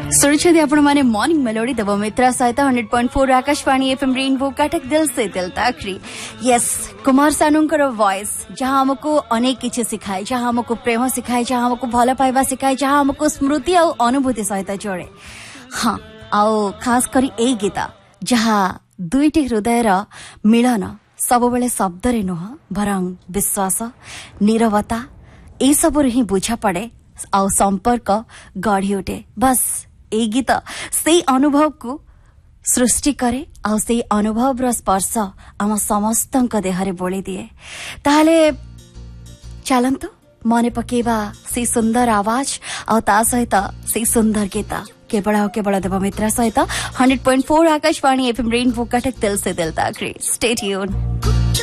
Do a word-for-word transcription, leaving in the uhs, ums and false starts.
सुरक्षित आपण माने मॉर्निंग मेलोडी देव मित्रा सहित hundred point four Akashvani FM rainbow Cuttack दिल से दिल तक यस कुमार सानूंकर वॉइस जहां हमको अनेक किछि सिखाए, जहां हमको प्रेम सिखाए, जहां हमको भल पाइबा सिखाए, जहां हमको स्मृति और अनुभूति सहित जोड़े। हाँ आउ खास करी ए गीता जहां दुईटी हृदयर मिलन सब बेले शब्द रे नुह बरं विश्वास नीरवता ए सब ही बुझा पड़े आउ संपर्क गढ़ी उठे। बस ए गीत से अनुभव को सृष्टि करे आउ से अनुभव रो स्पर्श आम समस्त देहरे बोली दिए। ताहले चलंतु मने पकेबा से सुंदर आवाज आउ ता सहित से सुंदर गीत केवल केवल देव मित्रा सहित hundred point four Akashvani FM rainbow Cuttack दिल से दिल तक। Stay tune.